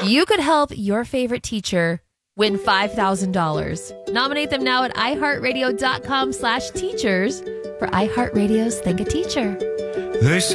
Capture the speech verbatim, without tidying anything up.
You could help your favorite teacher win five thousand dollars. Nominate them now at iHeartRadio.com slash teachers for iHeartRadio's Think a Teacher. They